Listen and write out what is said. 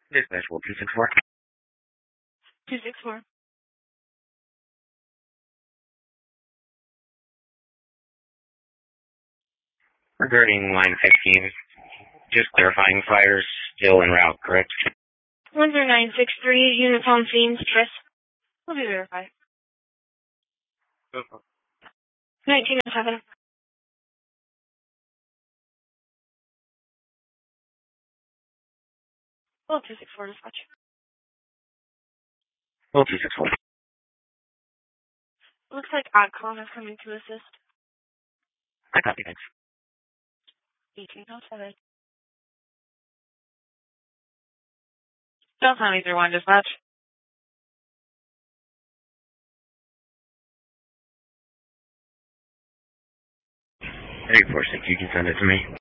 Dispatch, will 264. 264. Regarding line 15, just clarifying, fires still en route, correct? 10963, Uniform Fiends, Chris. Will be verified. 1907. Well, 264 dispatch. Well, 264. Looks like AdCon is coming to assist. I copy, thanks. 1807. Delta 931 dispatch. 346, you can send it to me.